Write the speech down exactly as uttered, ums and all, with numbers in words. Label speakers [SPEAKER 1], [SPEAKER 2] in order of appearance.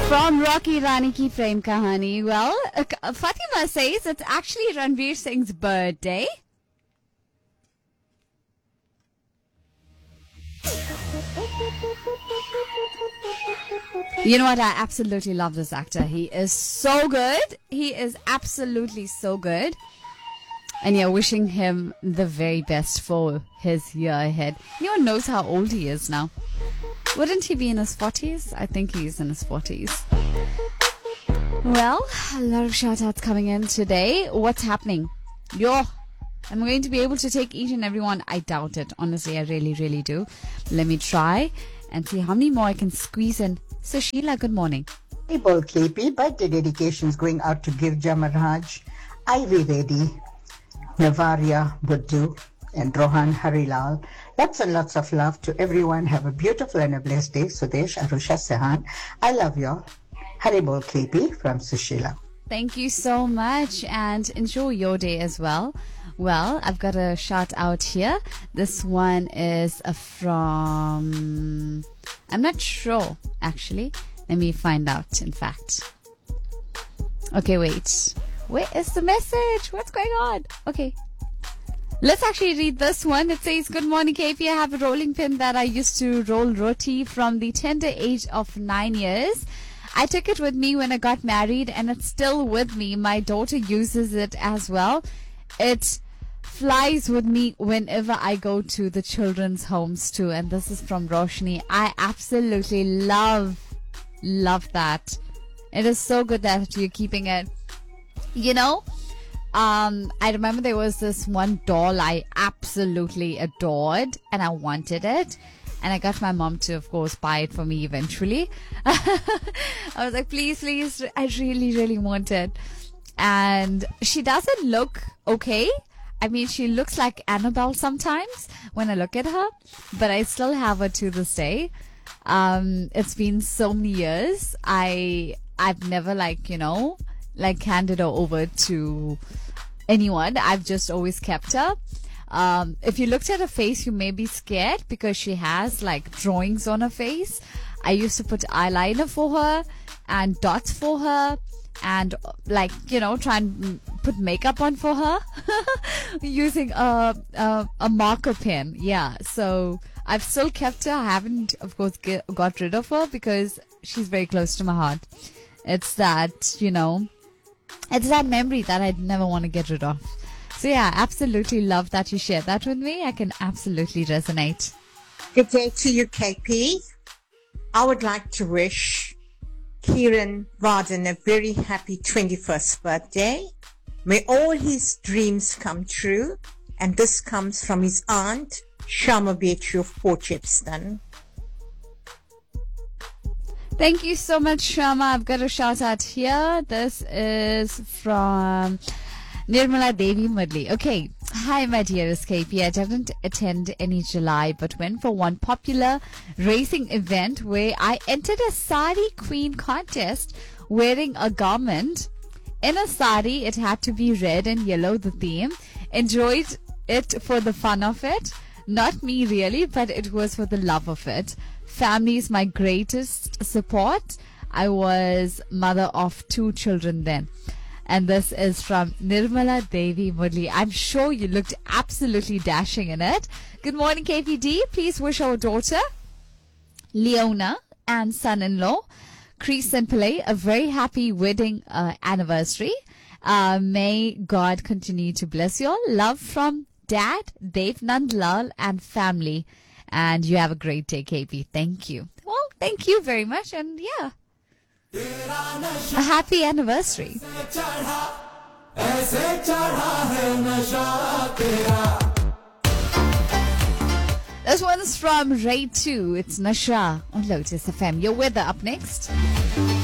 [SPEAKER 1] From Rocky Rani Ki Prem Kahani. Well, uh, Fatima says it's actually Ranveer Singh's birthday. You know what? I absolutely love this actor. He is so good. He is absolutely so good. And yeah, wishing him the very best for his year ahead. No one knows how old he is now. Wouldn't he be in his forties? I think he's in his forties. Well, a lot of shout-outs coming in today. What's happening? Yo, I'm going to be able to take each and every one. I doubt it. Honestly, I really, really do. Let me try and see how many more I can squeeze in. So, Sheila, good morning.
[SPEAKER 2] Hey, Bol K P. Birthday dedications going out to Girja Maharaj, Ivy Reddy, Navaria Buddu, and Rohan Harilal. Lots and lots of love to everyone. Have a beautiful and a blessed day. Sudesh, Arusha, Sehan. I love y'all. Haribol K P from Sushila.
[SPEAKER 1] Thank you so much and enjoy your day as well. Well, I've got a shout out here. This one is from... I'm not sure, actually. Let me find out, in fact. Okay, wait. Where is the message? What's going on? Okay. Let's actually read this one. It says, good morning, K P. I have a rolling pin that I used to roll roti from the tender age of nine years. I took it with me when I got married and it's still with me. My daughter uses it as well. It flies with me whenever I go to the children's homes too. And this is from Roshni. I absolutely love, love that. It is so good that you're keeping it. You know, um, I remember there was this one doll I absolutely adored and I wanted it. And I got my mom to, of course, buy it for me eventually. I was like, please, please, I really, really want it. And she doesn't look okay. I mean, she looks like Annabelle sometimes when I look at her. But I still have her to this day. Um, it's been so many years. I, I've never, like, you know, like handed her over to anyone. I've just always kept her. Um, if you looked at her face, you may be scared because she has like drawings on her face. I used to put eyeliner for her and dots for her and like, you know, try and put makeup on for her using a, a, a marker pen. Yeah. So I've still kept her. I haven't, of course, get, got rid of her because she's very close to my heart. It's that, you know, it's that memory that I'd never want to get rid of. So yeah, absolutely love that you shared that with me. I can absolutely resonate.
[SPEAKER 3] Good day to you, K P. I would like to wish Kieran Varden a very happy twenty-first birthday. May all his dreams come true. And this comes from his aunt, Sharma Beatry of Port Shepstone.
[SPEAKER 1] Thank you so much, Sharma. I've got a shout out here. This is from Nirmala Devi Mudli. Okay. Hi, my dearest K P. I didn't attend any July, but went for one popular racing event where I entered a sari queen contest wearing a garment. In a sari, it had to be red and yellow, the theme. Enjoyed it for the fun of it. Not me really, but it was for the love of it. Family is my greatest support. I was mother of two children then. And this is from Nirmala Devi Mudli. I'm sure you looked absolutely dashing in it. Good morning, K P D. Please wish our daughter, Leona, and son-in-law, Chris and Pillay, a very happy wedding uh, anniversary. Uh, may God continue to bless you all. Love from Dad, Dev Nandlal, and family. And you have a great day, K P. Thank you. Well, thank you very much. And yeah, a happy anniversary. This one's from Ray two. It's Nasha on Lotus F M. Your weather up next.